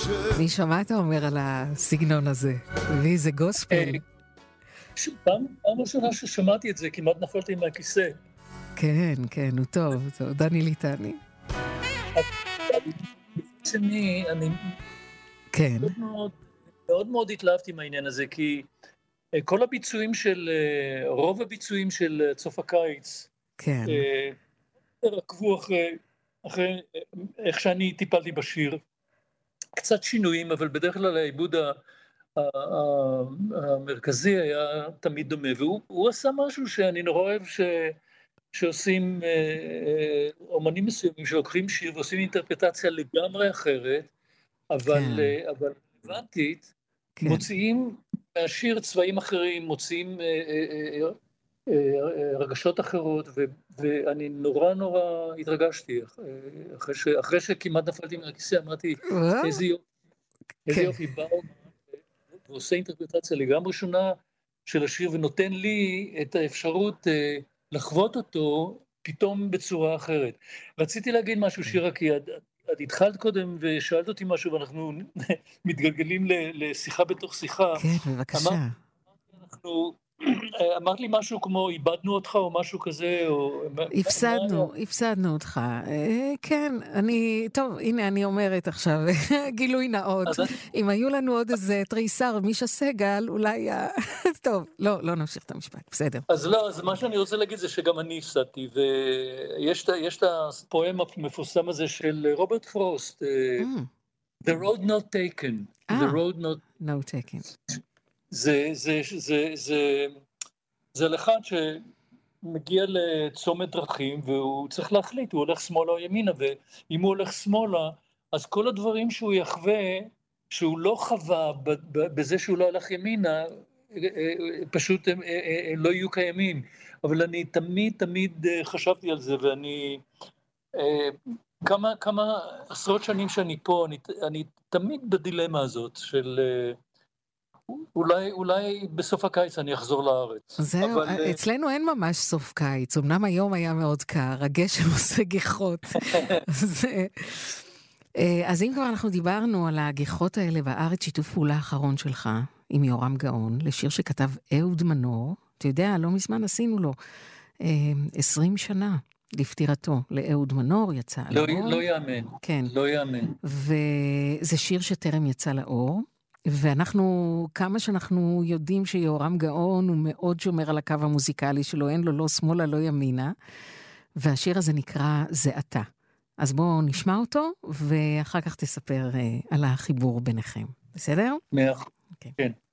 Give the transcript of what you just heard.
מי שמע אתה אומר על הסגנון הזה? ואיזה גוספל. פעם ראשונה ששמעתי את זה, כמעט נפלתי מהכיסא. כן, כן, הוא טוב, דני ליטני. שני, אני כן. מאוד מאוד התלהבתי מהעניין הזה, כי כל הביצועים רוב הביצועים של סוף הקיץ, כן. עקבו אחרי איך שאני טיפלתי בשיר. קצת שינויים, אבל בדרך כלל העיבוד המרכזי היה תמיד דומה, והוא עשה משהו שאני נורא אוהב שעושים אומנים מסוימים שלוקחים שיר ועושים אינטרפרטציה לגמרי אחרת, אבל רלוונטית, מוציאים מהשיר צבעים אחרים, מוציאים רגשות אחרות, ואני נורא התרגשתי. אחרי שכמעט נפלתי מהכיסא, אמרתי, איזה יופי, באו, ועושה אינטרפרטציה לגמרי שונה של השיר, ונותן לי את האפשרות לחוות אותו פתאום בצורה אחרת. רציתי להגיד משהו, שירה, כי את התחלת קודם ושאלת אותי משהו, ואנחנו מתגלגלים לשיחה בתוך שיחה. כן, בבקשה. אמרת לי משהו כמו, איבדנו אותך או משהו כזה, או... הפסדנו אותך. כן, טוב, הנה אני אומרת עכשיו, גילוי נאות. אם היו לנו עוד איזה תריסר, מישה סגל, אולי... טוב, לא נמשיך את המשפט, בסדר. אז מה שאני רוצה להגיד זה שגם אני הפסדתי, ויש את הפואם המפורסם הזה של רוברט פרוסט, The Road Not Taken. The Road Not Taken. זה אחד שמגיע לצומת דרכים, והוא צריך להחליט, הוא הולך שמאלה או ימינה, ואם הוא הולך שמאלה, אז כל הדברים שהוא יחווה, שהוא לא חווה בזה שהוא לא הולך ימינה, פשוט הם לא יהיו קיימים. אבל אני תמיד חשבתי על זה, ואני, כמה עשרות שנים שאני פה, אני תמיד בדילמה הזאת של... אולי בסוף הקיץ אני אחזור לארץ. זהו, אצלנו אין ממש סוף קיץ, אמנם היום היה מאוד קר, הגשם עושה גיחות. אז אם כבר אנחנו דיברנו על הגיחות האלה בארץ, שיתוף פעולה האחרון שלך עם יורם גאון, לשיר שכתב אהוד מנור, אתה יודע, לא מזמן עשינו לו 20 שנה לפטירתו, לאהוד מנור יצא לאור. לא יאמן, כן. לא יאמן. וזה שיר שטרם יצא לאור, ואנחנו, כמה שאנחנו יודעים שיורם גאון הוא מאוד שומר על הקו המוזיקלי שלו, אין לו לא שמאלה, לא ימינה, והשיר הזה נקרא זה אתה. אז בואו נשמע אותו, ואחר כך תספר על החיבור ביניכם. בסדר? כן.